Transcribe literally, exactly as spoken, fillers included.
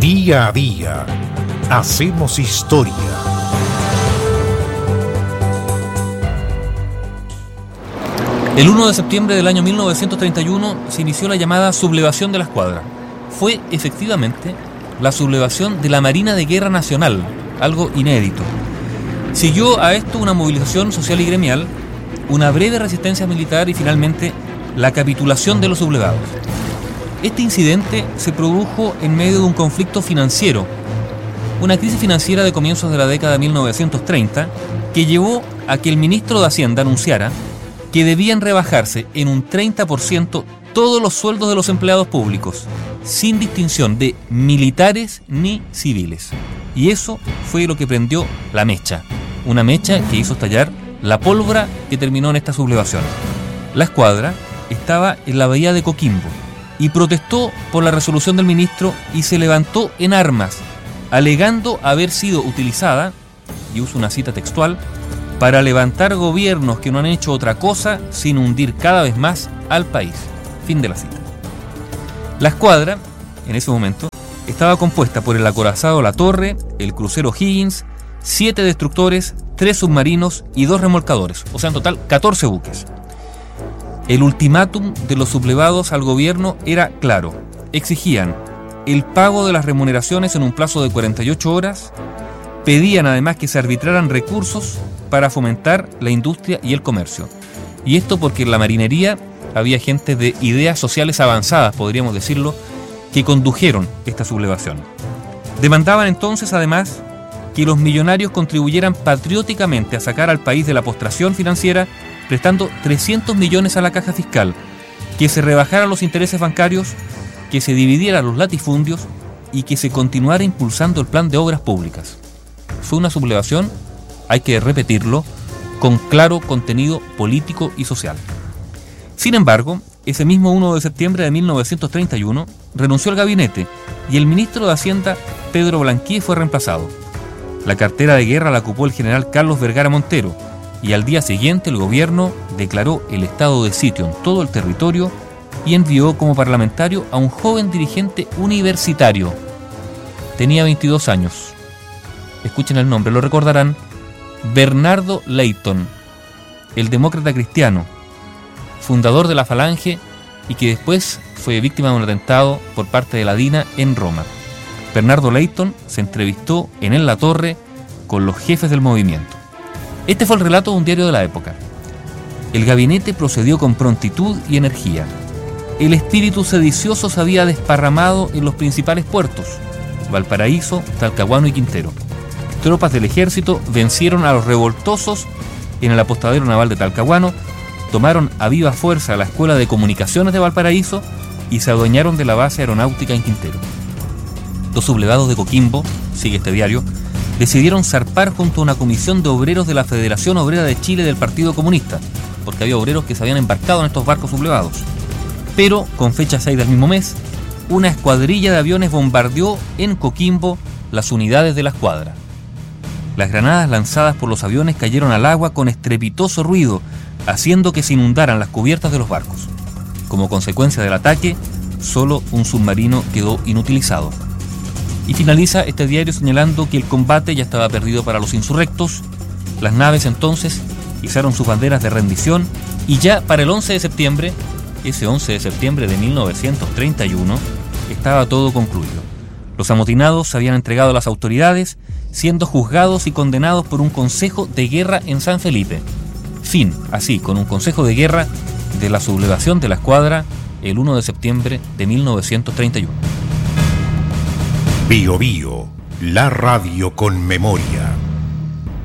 Día a día hacemos historia. El uno de septiembre del año mil novecientos treinta y uno se inició la llamada sublevación de la Escuadra. Fue efectivamente la sublevación de la Marina de Guerra Nacional, algo inédito. Siguió a esto una movilización social y gremial, una breve resistencia militar y finalmente la capitulación de los sublevados. Este incidente se produjo en medio de un conflicto financiero, una crisis financiera de comienzos de la década de mil novecientos treinta que llevó a que el ministro de Hacienda anunciara que debían rebajarse en un treinta por ciento todos los sueldos de los empleados públicos, sin distinción de militares ni civiles. Y eso fue lo que prendió la mecha, una mecha que hizo estallar la pólvora que terminó en esta sublevación. La Escuadra estaba en la bahía de Coquimbo y protestó por la resolución del ministro y se levantó en armas, alegando haber sido utilizada, y uso una cita textual, para levantar gobiernos que no han hecho otra cosa sin hundir cada vez más al país. Fin de la cita. La Escuadra, en ese momento, estaba compuesta por el acorazado La Torre, el crucero Higgins, siete destructores, tres submarinos y dos remolcadores, o sea, en total catorce buques. El ultimátum de los sublevados al gobierno era claro. Exigían el pago de las remuneraciones en un plazo de cuarenta y ocho horas, pedían además que se arbitraran recursos para fomentar la industria y el comercio. Y esto porque en la marinería había gente de ideas sociales avanzadas, podríamos decirlo, que condujeron esta sublevación. Demandaban entonces además que los millonarios contribuyeran patrióticamente a sacar al país de la postración financiera, prestando trescientos millones a la caja fiscal, que se rebajaran los intereses bancarios, que se dividieran los latifundios y que se continuara impulsando el plan de obras públicas. Fue una sublevación, hay que repetirlo, con claro contenido político y social. Sin embargo, ese mismo uno de septiembre de mil novecientos treinta y uno renunció al gabinete y el ministro de Hacienda, Pedro Blanquier, fue reemplazado. La cartera de guerra la ocupó el general Carlos Vergara Montero, y al día siguiente el gobierno declaró el estado de sitio en todo el territorio y envió como parlamentario a un joven dirigente universitario. Tenía veintidós años. Escuchen el nombre, lo recordarán: Bernardo Leyton, el demócrata cristiano, fundador de la Falange y que después fue víctima de un atentado por parte de la DINA en Roma. Bernardo Leyton se entrevistó en El La Torre con los jefes del movimiento. Este fue el relato de un diario de la época. El gabinete procedió con prontitud y energía. El espíritu sedicioso se había desparramado en los principales puertos: Valparaíso, Talcahuano y Quintero. Tropas del ejército vencieron a los revoltosos en el apostadero naval de Talcahuano, tomaron a viva fuerza la Escuela de Comunicaciones de Valparaíso y se adueñaron de la base aeronáutica en Quintero. Los sublevados de Coquimbo, sigue este diario, decidieron zarpar junto a una comisión de obreros de la Federación Obrera de Chile del Partido Comunista, porque había obreros que se habían embarcado en estos barcos sublevados. Pero, con fecha seis del mismo mes, una escuadrilla de aviones bombardeó en Coquimbo las unidades de la Escuadra. Las granadas lanzadas por los aviones cayeron al agua con estrepitoso ruido, haciendo que se inundaran las cubiertas de los barcos. Como consecuencia del ataque, solo un submarino quedó inutilizado. Y finaliza este diario señalando que el combate ya estaba perdido para los insurrectos. Las naves entonces izaron sus banderas de rendición y ya para el once de septiembre, ese once de septiembre de mil novecientos treinta y uno, estaba todo concluido. Los amotinados se habían entregado a las autoridades, siendo juzgados y condenados por un consejo de guerra en San Felipe. Fin, así, con un consejo de guerra de la sublevación de la Escuadra el uno de septiembre de mil novecientos treinta y uno. Bio Bio, la radio con memoria.